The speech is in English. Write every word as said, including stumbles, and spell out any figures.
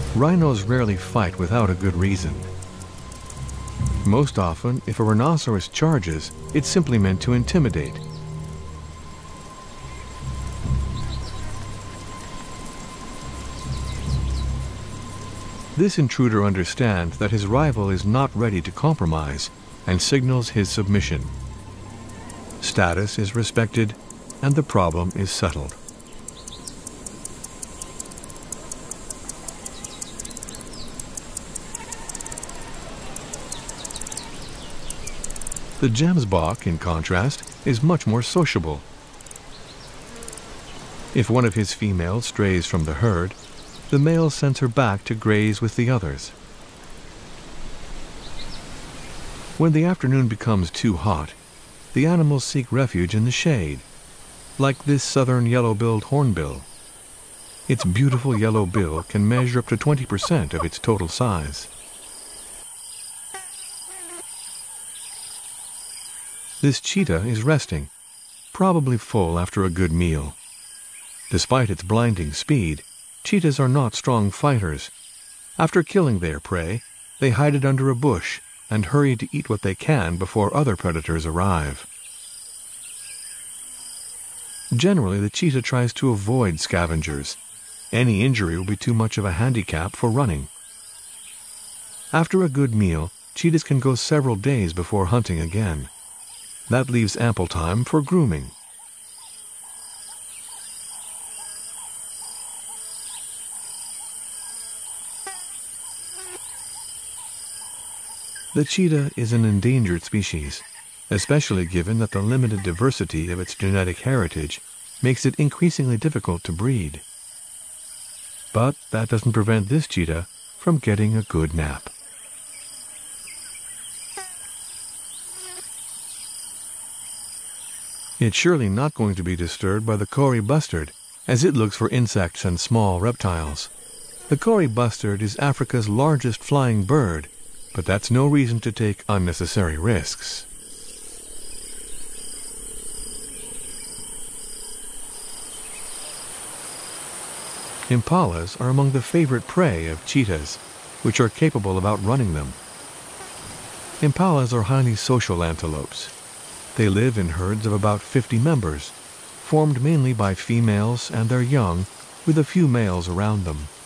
Rhinos rarely fight without a good reason. Most often, if a rhinoceros charges, it's simply meant to intimidate. This intruder understands that his rival is not ready to compromise and signals his submission. Status is respected, and the problem is settled. The gemsbok, in contrast, is much more sociable. If one of his females strays from the herd, the male sends her back to graze with the others. When the afternoon becomes too hot, the animals seek refuge in the shade, like this southern yellow-billed hornbill. Its beautiful yellow bill can measure up to twenty percent of its total size. This cheetah is resting, probably full after a good meal. Despite its blinding speed, cheetahs are not strong fighters. After killing their prey, they hide it under a bush and hurry to eat what they can before other predators arrive. Generally, the cheetah tries to avoid scavengers. Any injury will be too much of a handicap for running. After a good meal, cheetahs can go several days before hunting again. That leaves ample time for grooming. The cheetah is an endangered species, especially given that the limited diversity of its genetic heritage makes it increasingly difficult to breed. But that doesn't prevent this cheetah from getting a good nap. It's surely not going to be disturbed by the Kori bustard, as it looks for insects and small reptiles. The Kori bustard is Africa's largest flying bird, but that's no reason to take unnecessary risks. Impalas are among the favorite prey of cheetahs, which are capable of outrunning them. Impalas are highly social antelopes. They live in herds of about fifty members, formed mainly by females and their young, with a few males around them.